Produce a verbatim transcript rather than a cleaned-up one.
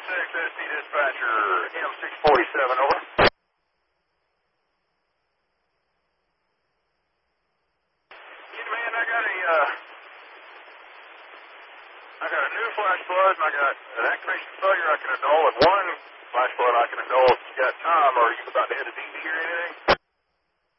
twenty-six S T dispatcher, M six forty-seven, over. Yeah, man, I got a, uh, I got a new flash flood, and I got an activation failure I can annul, and one flash flood I can annul. If you got time, or are you about to hit a D D or anything?